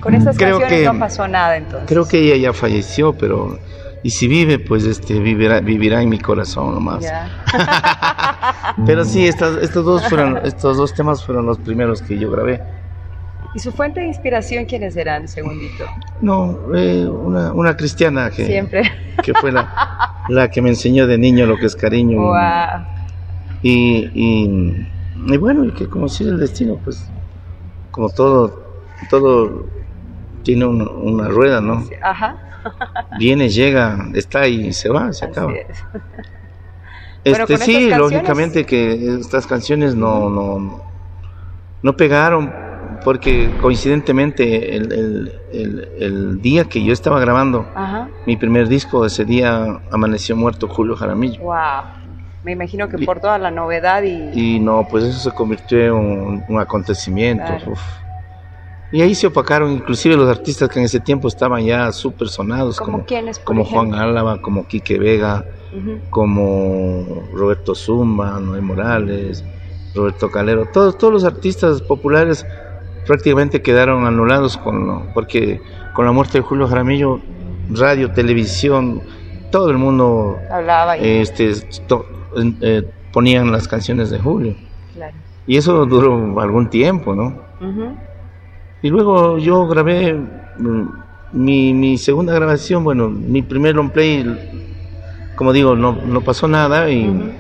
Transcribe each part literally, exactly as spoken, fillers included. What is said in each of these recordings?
Con estas creo canciones que, no pasó nada entonces. Creo que ella ya falleció, pero y si vive, pues este vivirá, vivirá en mi corazón nomás. Ya. Pero sí, estas, estos dos fueron, estos dos temas fueron los primeros que yo grabé. ¿Y su fuente de inspiración quiénes eran, segundito? No, eh, una, una cristiana que, Siempre. que fue la, la que me enseñó de niño lo que es cariño. Wow. Y, y, y bueno, y que como si el destino, pues, como todo, todo tiene una, una rueda, ¿no? Ajá. Viene, llega, está y se va, se acaba. Así es. Este, Bueno, sí, canciones... lógicamente que estas canciones no, no, no pegaron. Porque coincidentemente el, el, el, el día que yo estaba grabando Ajá. mi primer disco, ese día amaneció muerto Julio Jaramillo. Wow. Me imagino que y, por toda la novedad y... Y no, pues eso se convirtió en un, un acontecimiento. Claro. Uf. Y ahí se opacaron inclusive los artistas que en ese tiempo estaban ya súper sonados. ¿Como, como quiénes, Como ejemplo? Juan Álava, como Quique Vega, uh-huh. como Roberto Zumba, Noé Morales, Roberto Calero. Todos, todos los artistas populares prácticamente quedaron anulados con porque con la muerte de Julio Jaramillo, radio, televisión, todo el mundo hablaba y... este, to, eh, ponían las canciones de Julio. Claro. Y eso duró algún tiempo, ¿no? Uh-huh. Y luego yo grabé mi, mi segunda grabación, bueno, mi primer long play, como digo, no, no pasó nada y uh-huh.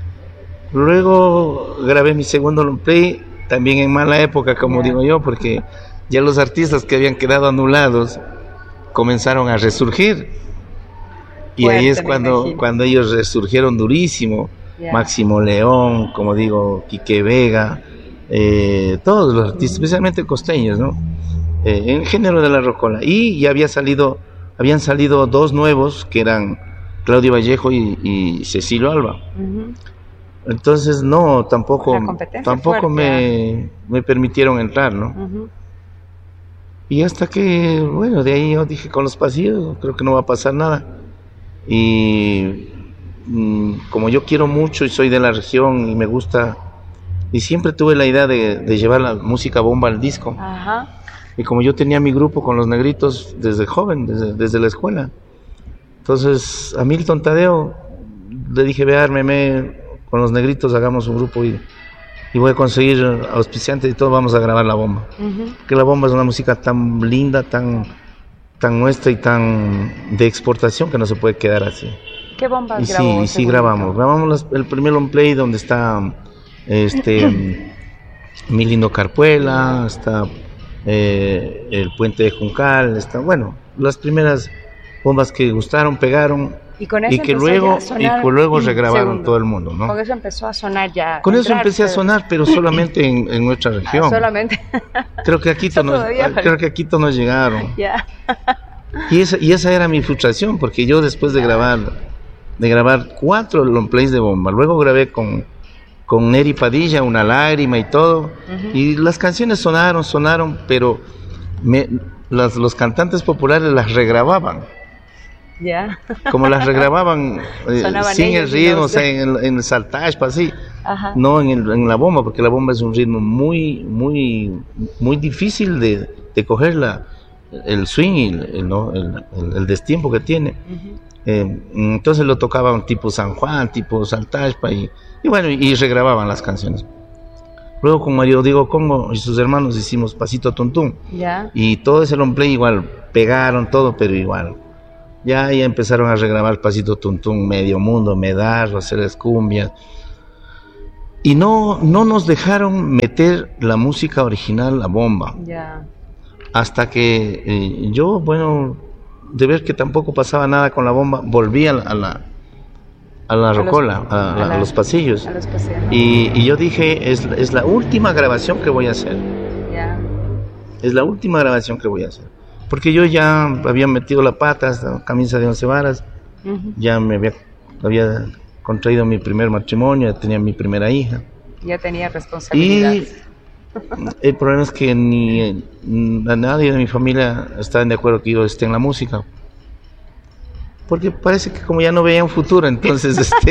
luego grabé mi segundo long play también en mala época, como yeah. digo yo, porque ya los artistas que habían quedado anulados comenzaron a resurgir. Y Fuerte, ahí es cuando, cuando ellos resurgieron durísimo. Yeah. Máximo León, como digo, Quique Vega, eh, todos los artistas, mm-hmm. especialmente costeños, ¿no? Eh, en género de la rocola. Y ya había salido, habían salido dos nuevos, que eran Claudio Vallejo y, y Cecilio Alba. Mm-hmm. Entonces no, tampoco tampoco fuerte, me, me permitieron entrar, ¿no? Uh-huh. Y hasta que, bueno, de ahí yo dije con los pasillos, creo que no va a pasar nada. Y mmm, como yo quiero mucho y soy de la región y me gusta, y siempre tuve la idea de, de llevar la música bomba al disco. Uh-huh. Y como yo tenía mi grupo con los negritos desde joven, desde, desde la escuela, entonces a Milton Tadeo le dije, ve, ármeme con los negritos, hagamos un grupo y, y voy a conseguir auspiciantes y todo, vamos a grabar la bomba. Uh-huh. Que la bomba es una música tan linda, tan, tan nuestra y tan de exportación que no se puede quedar así. ¿Qué bombas y grabó? Sí, y sí grabamos. Grabamos las, el primer long play donde está este Mi Lindo Carpuela, está eh, el Puente de Juncal, está, bueno, las primeras bombas que gustaron, pegaron. Y, con eso y que luego y que luego regrabaron segundo. todo el mundo, ¿no? Con eso empezó a sonar ya. Con eso empecé a sonar, pero solamente en, en nuestra región. Ah, solamente. Creo que a Quito no, creo que a Quito no llegaron. Ya. Y esa y esa era mi frustración, porque yo después de grabar de grabar cuatro long plays de bomba, luego grabé con con Neri Padilla, Una Lágrima y todo, uh-huh. y las canciones sonaron, sonaron, pero me, las, los cantantes populares las regrababan. Yeah. Como las regrababan eh, sin el ritmo, o sea, en el, en el saltage, así, Ajá. no en, el, en la bomba, porque la bomba es un ritmo muy, muy, muy difícil de, de coger la, el swing y el, el, ¿no? el, el, el destiempo que tiene. Uh-huh. Eh, entonces lo tocaban tipo San Juan, tipo saltage, y, y bueno, y, y regrababan las canciones. Luego con Mario Diego Congo y sus hermanos hicimos Pasito Tuntún, yeah. y todo ese long play igual, pegaron todo, pero igual. Ya, ya empezaron a regrabar Pasito Tuntún, Medio Mundo, Medardo, hacer las cumbias. Y no, no nos dejaron meter la música original, la bomba. Yeah. Hasta que eh, yo, bueno, de ver que tampoco pasaba nada con la bomba, volví a la, a la, a la rocola, a, a, a, la, a los pasillos. A los pasillos. Y, y yo dije, es, es la última grabación que voy a hacer. Yeah. Es la última grabación que voy a hacer. Porque yo ya había metido la pata hasta camisa de once varas, uh-huh. ya me había, había contraído mi primer matrimonio, ya tenía mi primera hija. Ya tenía responsabilidad. Y el problema es que ni, ni nadie de mi familia estaba de acuerdo que yo esté en la música. Porque parece que como ya no veía un futuro, entonces este...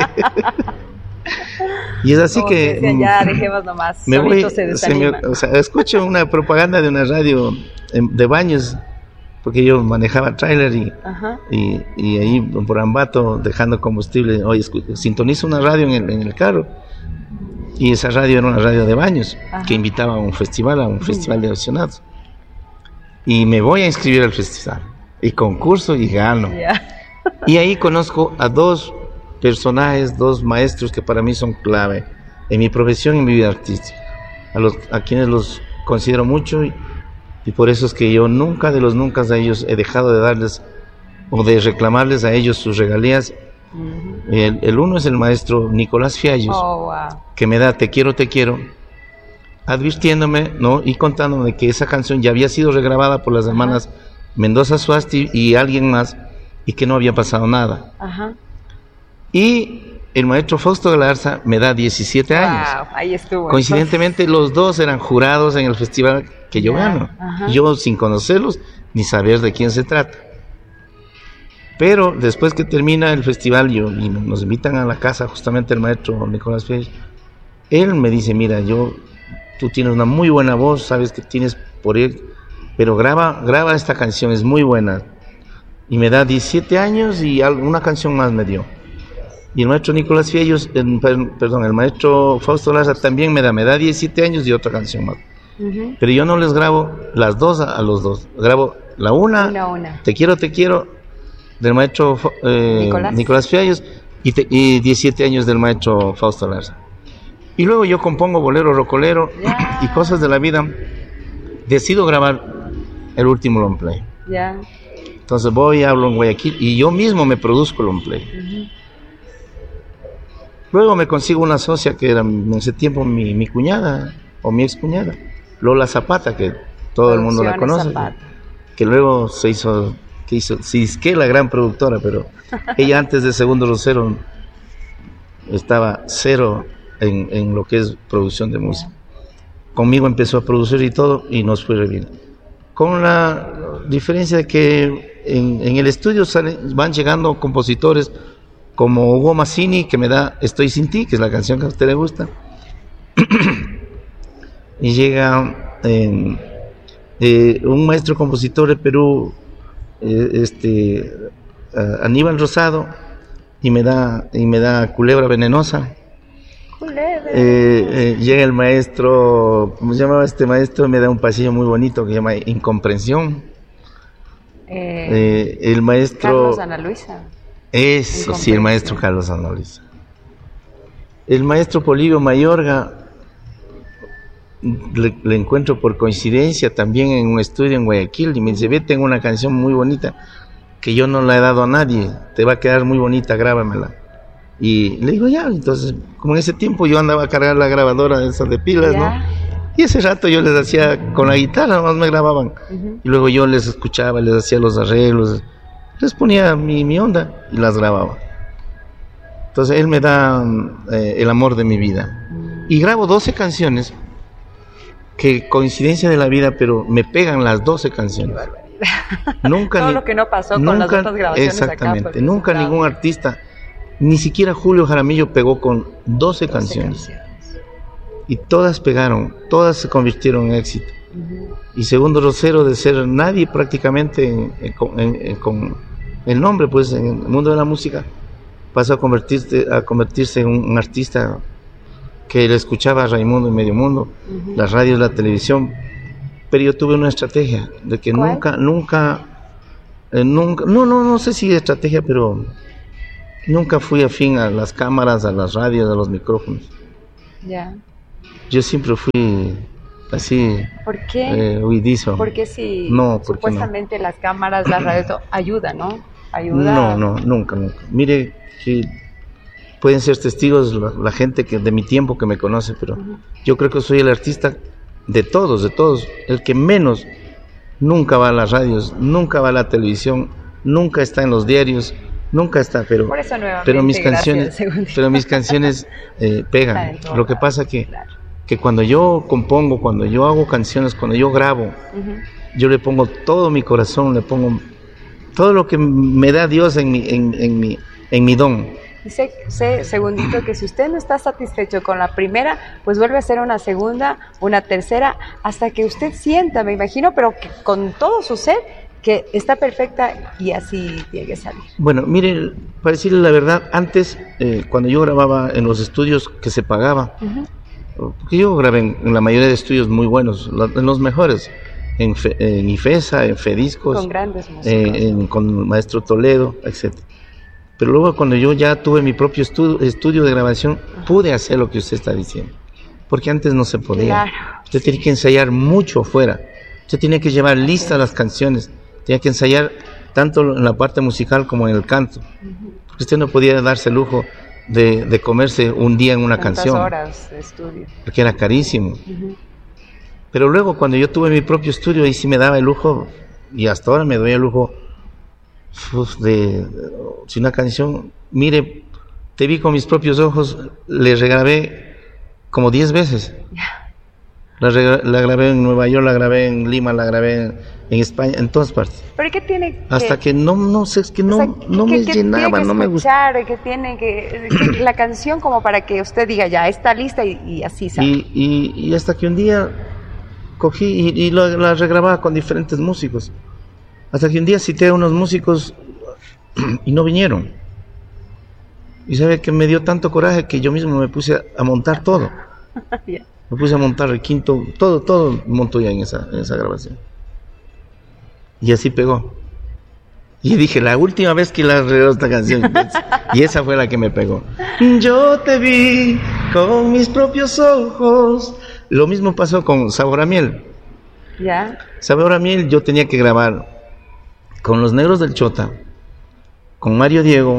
Y es así como que, que decía, ya dejemos nomás, me voy, se se me, o sea, escucho una propaganda de una radio de Baños, porque yo manejaba tráiler y, y, y ahí por Ambato dejando combustible, oye, sintonizo una radio en el, en el carro, y esa radio era una radio de Baños, Ajá. que invitaba a un festival, a un festival de aficionados, y me voy a inscribir al festival, y concurso y gano, yeah. y ahí conozco a dos personajes, dos maestros que para mí son clave en mi profesión y en mi vida artística, a, los, a quienes los considero mucho, y, y por eso es que yo nunca de los nunca a ellos he dejado de darles o de reclamarles a ellos sus regalías. Uh-huh. el, el uno es el maestro Nicolás Fiallos, oh, wow. que me da Te quiero, te quiero, advirtiéndome, ¿no? y contándome que esa canción ya había sido regrabada por las hermanas uh-huh. Mendoza Suasti y alguien más, y que no había pasado nada. Uh-huh. Y el maestro Fausto Galarza me da diecisiete wow, años. Ahí estuvo. Coincidentemente entonces. Los dos eran jurados en el festival que yo yeah, gano. Uh-huh. Yo sin conocerlos ni saber de quién se trata. Pero después que termina el festival yo, y nos invitan a la casa justamente el maestro Nicolás Fiallos, él me dice, mira, yo, tú tienes una muy buena voz, sabes que tienes por él, pero graba, graba esta canción, es muy buena. Y me da diecisiete años y una canción más me dio. Y el maestro Nicolás Fiallos, el, perdón, el maestro Fausto Galarza también me da, me da diecisiete años y otra canción más. Uh-huh. Pero yo no les grabo las dos a, a los dos, grabo la una, una, una. Te quiero, te quiero, del maestro eh, Nicolás. Nicolás Fiallos, y, te, y diecisiete años del maestro Fausto Galarza. Y luego yo compongo bolero, rocolero yeah. y cosas de la vida. Decido grabar el último long play. Yeah. Entonces voy, hablo en Guayaquil y yo mismo me produzco el long play. Uh-huh. Luego me consigo una socia que era en ese tiempo mi, mi cuñada o mi ex cuñada, Lola Zapata, que todo el mundo la conoce, que, que luego se hizo, que hizo, sí, es que la gran productora, pero ella antes de Segundo Rosero estaba cero en, en lo que es producción de música. Conmigo empezó a producir y todo y nos fue re bien. Con la diferencia de que en, en el estudio salen, van llegando compositores como Hugo Mazzini, que me da Estoy sin ti, que es la canción que a usted le gusta. Y llega eh, eh, un maestro compositor de Perú, eh, este uh, Aníbal Rosado, y me da y me da Culebra Venenosa. Culebra. Eh, eh, llega el maestro, ¿cómo se llamaba este maestro? Me da un pasillo muy bonito que se llama Incomprensión. Eh, eh, el maestro Carlos Ana Luisa. Eso, sí, el maestro Carlos Ana Luisa. El maestro Polibio Mayorga le, le encuentro por coincidencia también en un estudio en Guayaquil y me dice, ve, tengo una canción muy bonita que yo no la he dado a nadie, te va a quedar muy bonita, grábamela. Y le digo, ya, entonces, como en ese tiempo yo andaba a cargar la grabadora de esas de pilas, ¿ya? ¿no? Y ese rato yo les hacía, con la guitarra nomás me grababan, uh-huh. y luego yo les escuchaba, les hacía los arreglos, les ponía mi, mi onda y las grababa. Entonces él me da eh, el amor de mi vida. Y grabo doce canciones, que coincidencia de la vida, pero me pegan las doce canciones. Nunca Todo ni, lo que no pasó nunca, con las otras grabaciones. Exactamente, acá, nunca ningún artista, ni siquiera Julio Jaramillo pegó con doce, doce canciones. canciones. Y todas pegaron, todas se convirtieron en éxito. Uh-huh. Y Segundo Rosero, de ser nadie prácticamente en, en, en, en, con el nombre, pues en el mundo de la música, pasó a convertirse, a convertirse en un, un artista que le escuchaba a Raimundo y Medio Mundo, uh-huh. las radios, la televisión. Pero yo tuve una estrategia de que ¿cuál? nunca, nunca, eh, nunca, no, no, no sé si estrategia, pero nunca fui afín a las cámaras, a las radios, a los micrófonos. Ya. Yeah. Yo siempre fui así. ¿Por qué? Eh, huidizo. Porque si no, porque supuestamente no. Las cámaras, las radios ayudan, ¿no? Ayuda. No, no, nunca, nunca. Mire, que pueden ser testigos la, la gente que de mi tiempo que me conoce, pero uh-huh. yo creo que soy el artista de todos, de todos, el que menos nunca va a las radios, nunca va a la televisión, nunca está en los diarios, nunca está, pero Por eso pero mis canciones, pero mis canciones eh, pegan. Lo que pasa que claro. que cuando yo compongo, cuando yo hago canciones, cuando yo grabo, uh-huh. yo le pongo todo mi corazón, le pongo todo lo que me da Dios en mi, en, en mi, en mi don, Dice, sé, segundito, que si usted no está satisfecho con la primera, pues vuelve a hacer una segunda, una tercera, hasta que usted sienta, me imagino, pero que con todo su ser, que está perfecta y así tiene que salir. Bueno, mire, para decirle la verdad, antes, eh, cuando yo grababa en los estudios que se pagaba, uh-huh. porque yo grabé en, en la mayoría de estudios muy buenos, en los mejores, en, Fe, en IFESA, en Fediscos, con grandes músicos, eh, en, con Maestro Toledo, etcétera. Pero luego cuando yo ya tuve mi propio estudio, estudio de grabación, uh-huh. pude hacer lo que usted está diciendo, porque antes no se podía. Claro, usted sí. tiene que ensayar mucho afuera, usted tiene que llevar listas sí. las canciones, tenía que ensayar tanto en la parte musical como en el canto. Uh-huh. Porque usted no podía darse el lujo de, de comerse un día en una Tantas canción. horas de estudio. Porque era carísimo. Uh-huh. Pero luego cuando yo tuve mi propio estudio, ahí sí me daba el lujo, y hasta ahora me doy el lujo uf, de, si una canción, mire, te vi con mis propios ojos, le regrabé como diez veces. Yeah. La, la grabé en Nueva York, la grabé en Lima, la grabé en, en España, en todas partes. ¿Pero qué tiene que...? Hasta que no, no sé, es que no, o sea, no ¿qué, me qué llenaba, no me gustaba. ¿Qué tiene que...? que la canción como para que usted diga, ya, está lista y, y así sale. Y, y, y hasta que un día cogí y, y lo, la regrababa con diferentes músicos. Hasta que un día cité a unos músicos y no vinieron. Y sabe que me dio tanto coraje que yo mismo me puse a, a montar todo. Yeah. Me puse a montar el quinto, todo, todo montó ya en esa, en esa grabación. Y así pegó. Y dije, la última vez que la regrabé esta canción, y esa fue la que me pegó. Yo te vi con mis propios ojos. Lo mismo pasó con Sabor a Miel. ¿Ya? Yeah. Sabor a Miel yo tenía que grabar con Los Negros del Chota, con Mario Diego,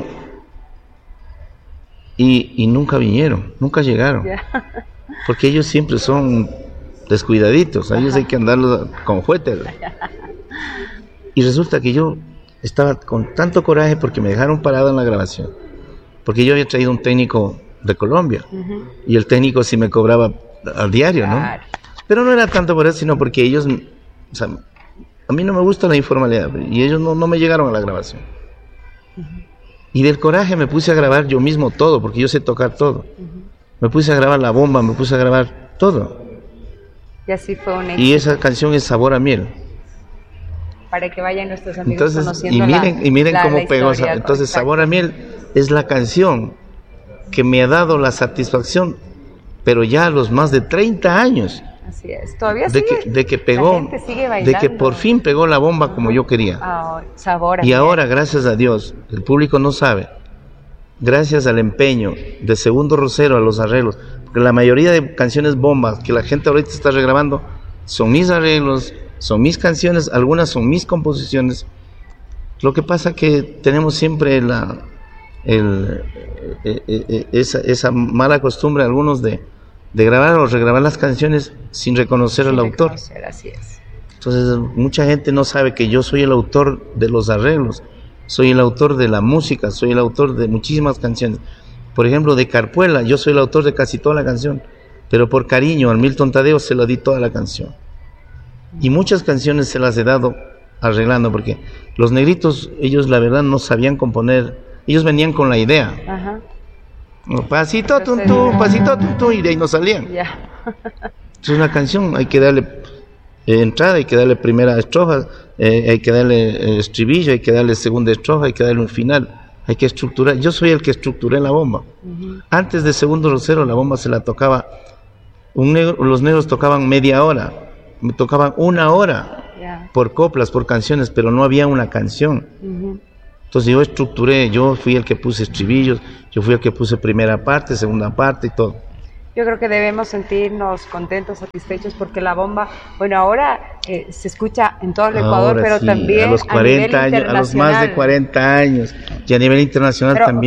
y, y nunca vinieron, nunca llegaron. Yeah. Porque ellos siempre son descuidaditos, a ellos hay que andarlos con juguetes. Y resulta que yo estaba con tanto coraje porque me dejaron parado en la grabación, porque yo había traído un técnico de Colombia, uh-huh. y el técnico sí me cobraba al diario, claro. ¿no? Pero no era tanto por eso, sino porque ellos, o sea, a mí no me gusta la informalidad, y ellos no, no me llegaron a la grabación. Uh-huh. Y del coraje me puse a grabar yo mismo todo, porque yo sé tocar todo. Uh-huh. Me puse a grabar la bomba, me puse a grabar todo. Y así fue un éxito. Y esa canción es Sabor a Miel. Para que vayan nuestros amigos Entonces, conociendo y miren, la, y miren la, cómo la pegó. historia. Entonces, Exacto. Sabor a Miel es la canción que me ha dado la satisfacción, pero ya a los más de treinta años. Así es. Todavía de sigue. Que, de que pegó, de que por fin pegó la bomba como yo quería. Oh, sabor a y miel. Ahora, gracias a Dios, el público no sabe. Gracias al empeño de Segundo Rosero, a los arreglos, porque la mayoría de canciones bombas que la gente ahorita está regrabando son mis arreglos, son mis canciones, algunas son mis composiciones. Lo que pasa que tenemos siempre la el, eh, eh, esa, esa mala costumbre algunos de, de grabar o regrabar las canciones sin reconocer sin al autor. Reconocer, así es. Entonces mucha gente no sabe que yo soy el autor de los arreglos. Soy el autor de la música, soy el autor de muchísimas canciones. Por ejemplo, de Carpuela, yo soy el autor de casi toda la canción, pero por cariño al Milton Tadeo se lo di toda la canción. Y muchas canciones se las he dado arreglando, porque los negritos, ellos la verdad no sabían componer, ellos venían con la idea. Ajá. Pasito tum tum, pasito tum tum, y de ahí no salían. Yeah. Es una canción, hay que darle eh, entrada, hay que darle primera estrofa, eh, hay que darle eh, estribillo, hay que darle segunda estrofa, hay que darle un final, hay que estructurar. Yo soy el que estructuré la bomba. Uh-huh. Antes de Segundo Rosero la bomba se la tocaba un negro, los negros tocaban media hora, me tocaban una hora, yeah. por coplas, por canciones, pero no había una canción. Uh-huh. Entonces yo estructuré, yo fui el que puse estribillos, yo fui el que puse primera parte, segunda parte y todo. Yo creo que debemos sentirnos contentos, satisfechos, porque la bomba, bueno, ahora eh, se escucha en todo el Ecuador, ahora pero sí, también a los cuarenta a nivel años, a los más de cuarenta años, y a nivel internacional pero, también.